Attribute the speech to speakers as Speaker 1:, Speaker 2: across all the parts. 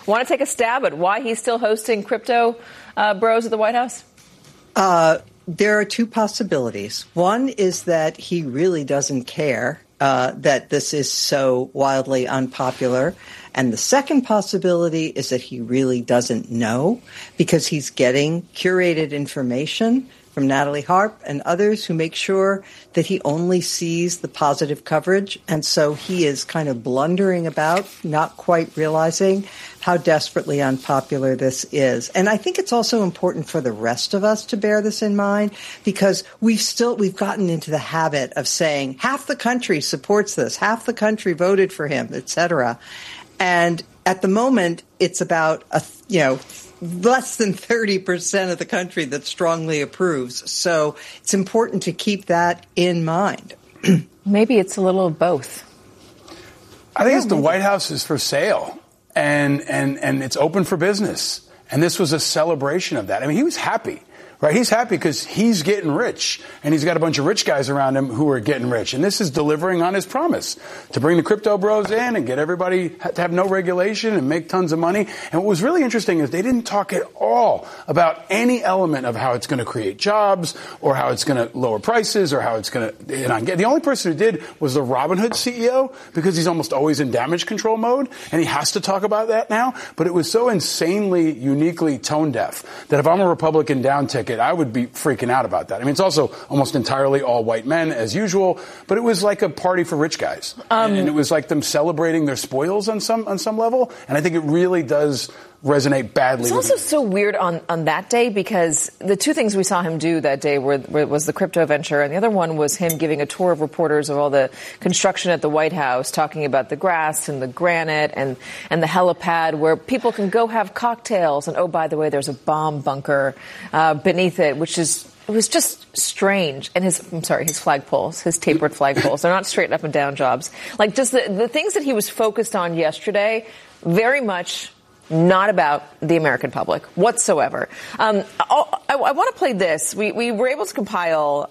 Speaker 1: Want to take a stab at why he's still hosting crypto bros at the White House?
Speaker 2: There are two possibilities. One is that he really doesn't care that this is so wildly unpopular. And the second possibility is that he really doesn't know because he's getting curated information from Natalie Harp and others who make sure that he only sees the positive coverage. And so he is kind of blundering about, not quite realizing how desperately unpopular this is. And I think it's also important for the rest of us to bear this in mind because we've gotten into the habit of saying half the country supports this, half the country voted for him, et cetera. And at the moment, it's about less than 30% of the country that strongly approves. So it's important to keep that in mind.
Speaker 1: Maybe it's a little of both.
Speaker 3: I think the White House is for sale and it's open for business. And this was a celebration of that. I mean, he was happy. Right, he's happy because he's getting rich, and he's got a bunch of rich guys around him who are getting rich. And this is delivering on his promise to bring the crypto bros in and get everybody to have no regulation and make tons of money. And what was really interesting is they didn't talk at all about any element of how it's going to create jobs or how it's going to lower prices or how it's going to. The only person who did was the Robinhood CEO because he's almost always in damage control mode, and he has to talk about that now. But it was so insanely, uniquely tone deaf that if I'm a Republican down ticket, I would be freaking out about that. I mean, it's also almost entirely all white men as usual, but it was like a party for rich guys. And it was like them celebrating their spoils on some level. And I think it really does resonate badly.
Speaker 1: It's also so weird on that day because the two things we saw him do that day was the crypto venture, and the other one was him giving a tour of reporters of all the construction at the White House, talking about the grass and the granite and the helipad where people can go have cocktails. And, oh, by the way, there's a bomb bunker beneath it, it was just strange. And his flagpoles, his tapered flagpoles, they're not straight up and down jobs. Like just the things that he was focused on yesterday, very much not about the American public whatsoever. I want to play this. We were able to compile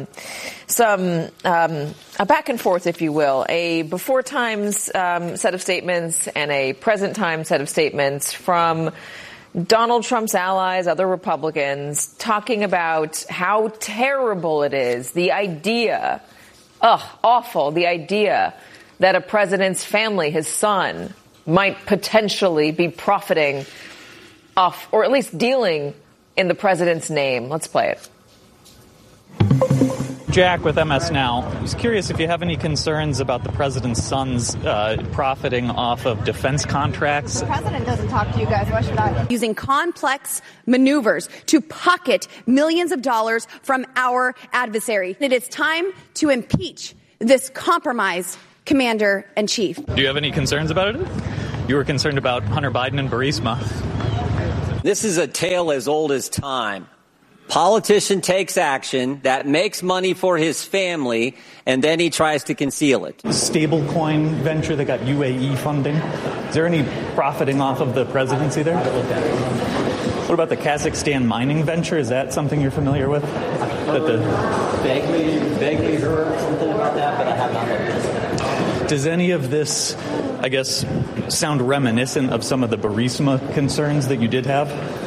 Speaker 1: a back and forth, if you will, a before times set of statements and a present time set of statements from Donald Trump's allies, other Republicans, talking about how terrible it is, the idea, awful, the idea that a president's family, his son, might potentially be profiting off, or at least dealing in the president's name. Let's play it.
Speaker 4: Jack with MS Now. I was curious if you have any concerns about the president's sons profiting off of defense contracts.
Speaker 5: The president doesn't talk to you guys. Why should I? Using complex maneuvers to pocket millions of dollars from our adversary. It is time to impeach this compromised commander-in-chief.
Speaker 4: Do you have any concerns about it? You were concerned about Hunter Biden and Burisma.
Speaker 6: This is a tale as old as time. Politician takes action that makes money for his family, and then he tries to conceal it.
Speaker 4: Stablecoin venture that got UAE funding. Is there any profiting off of the presidency there? What about the Kazakhstan mining venture? Is that something you're familiar with?
Speaker 6: Vaguely heard something about that, but I have not looked into it.
Speaker 4: Does any of this, I guess, sound reminiscent of some of the Burisma concerns that you did have?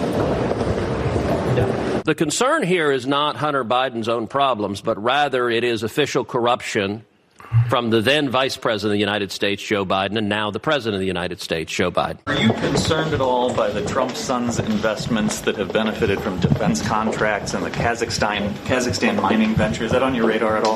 Speaker 7: The concern here is not Hunter Biden's own problems, but rather it is official corruption from the then Vice President of the United States, Joe Biden, and now the President of the United States, Joe Biden.
Speaker 4: Are you concerned at all by the Trump sons' investments that have benefited from defense contracts and the Kazakhstan mining venture? Is that on your radar at all?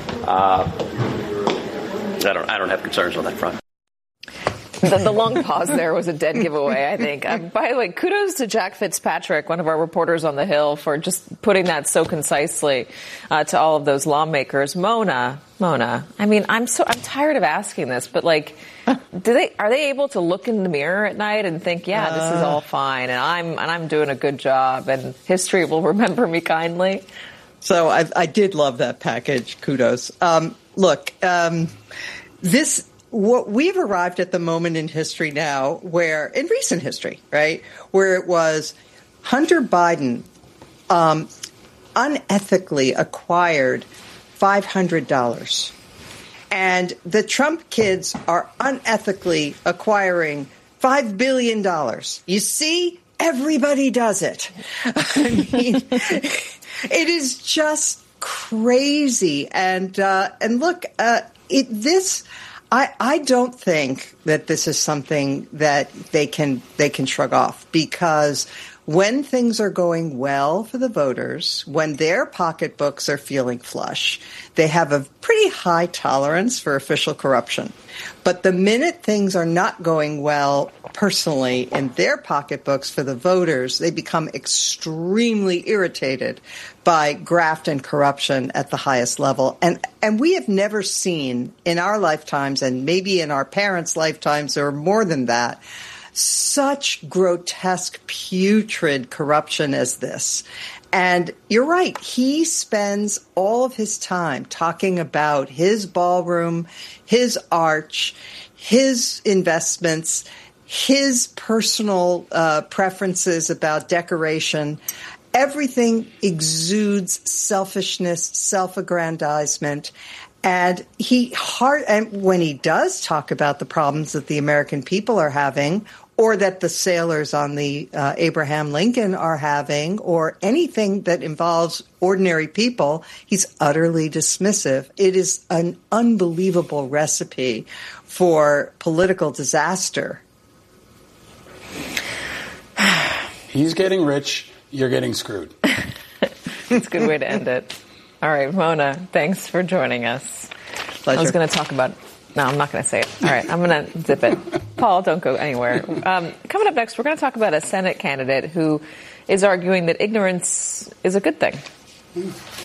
Speaker 7: I don't have concerns on that front.
Speaker 1: The long pause there was a dead giveaway, I think. By the way, kudos to Jack Fitzpatrick, one of our reporters on the Hill, for just putting that so concisely to all of those lawmakers. Mona, I mean, I'm tired of asking this, but like, are they able to look in the mirror at night and think, this is all fine, and I'm doing a good job, and history will remember me kindly?
Speaker 2: So I did love that package. Kudos. We've arrived at the moment in history now in recent history, right, where it was Hunter Biden unethically acquired $500. And the Trump kids are unethically acquiring $5 billion. You see, everybody does it. I mean, it is just crazy. And look, I don't think that this is something that they can shrug off, because when things are going well for the voters, when their pocketbooks are feeling flush, they have a pretty high tolerance for official corruption. But the minute things are not going well personally in their pocketbooks for the voters, they become extremely irritated by graft and corruption at the highest level. And we have never seen in our lifetimes, and maybe in our parents' lifetimes or more than that, such grotesque, putrid corruption as this. And you're right. He spends all of his time talking about his ballroom, his arch, his investments, his personal preferences about decoration. Everything exudes selfishness, self-aggrandizement. And when he does talk about the problems that the American people are having, or that the sailors on the Abraham Lincoln are having, or anything that involves ordinary people, he's utterly dismissive. It is an unbelievable recipe for political disaster.
Speaker 3: He's getting rich, you're getting screwed.
Speaker 1: It's a good way to end it. All right, Mona, thanks for joining us.
Speaker 2: Pleasure.
Speaker 1: I was going to talk about... No, I'm not going to say it. All right, I'm going to zip it. Paul, don't go anywhere. Coming up next, we're going to talk about a Senate candidate who is arguing that ignorance is a good thing.